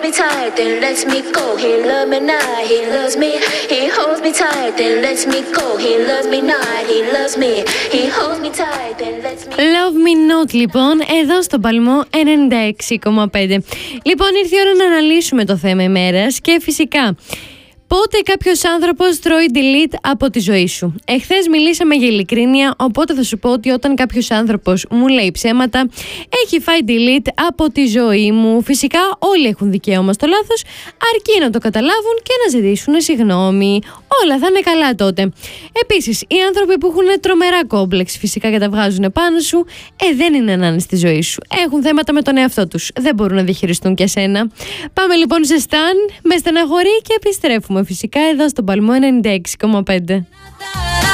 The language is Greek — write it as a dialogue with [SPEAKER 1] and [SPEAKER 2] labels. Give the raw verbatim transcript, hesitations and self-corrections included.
[SPEAKER 1] me tight, then lets me go. He loves me not, he loves me. He holds me tight, then lets me go. He loves me not, he loves me. He holds me tight, then lets me.
[SPEAKER 2] Love me not, λοιπόν, εδώ στον Παλμό ενενήντα έξι κόμμα πέντε. Λοιπόν, ήρθε η ώρα να αναλύσουμε το θέμα ημέρας και φυσικά πότε κάποιος άνθρωπος τρώει delete από τη ζωή σου. Εχθές μιλήσαμε για ειλικρίνεια, οπότε θα σου πω ότι όταν κάποιος άνθρωπος μου λέει ψέματα, έχει φάει delete από τη ζωή μου. Φυσικά όλοι έχουν δικαίωμα στο λάθος, αρκεί να το καταλάβουν και να ζητήσουν συγγνώμη. Όλα θα είναι καλά τότε. Επίσης, οι άνθρωποι που έχουν τρομερά κόμπλεξ φυσικά και τα βγάζουν πάνω σου, ε, δεν είναι να είναι στη ζωή σου. Έχουν θέματα με τον εαυτό τους. Δεν μπορούν να διαχειριστούν και εσένα. Πάμε λοιπόν σε Stan, με στεναχωρεί και επιστρέφουμε φυσικά εδώ στον Παλμό ενενήντα έξι κόμμα πέντε.